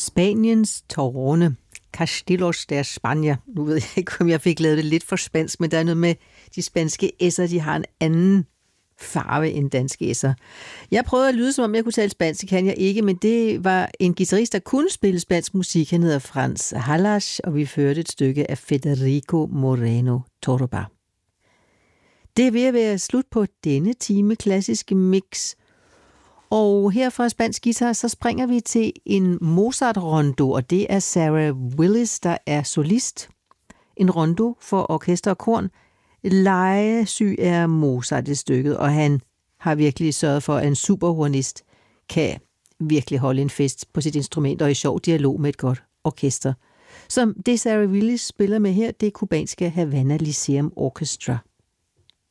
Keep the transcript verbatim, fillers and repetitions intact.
Spaniens tårne, Castillos de España. Nu ved jeg ikke, om jeg fik lavet det lidt for spansk, men der er noget med de spanske s'er, de har en anden farve end danske s'er. Jeg prøvede at lyde, som om jeg kunne tale spansk, det kan jeg ikke, men det var en guitarist, der kunne spille spansk musik. Han hedder Franz Hallas, og vi førte et stykke af Federico Moreno Torroba. Det er ved at være slut på denne time klassiske mix. Og her fra Spansk Guitar, så springer vi til en Mozart-rondo, og det er Sarah Willis, der er solist. En rondo for orkester og korn. Lejesyg er Mozart i stykket, og han har virkelig sørget for, at en superhornist kan virkelig holde en fest på sit instrument og i sjov dialog med et godt orkester. Som det Sarah Willis spiller med her, det kubanske Havana Lyceum Orchestra.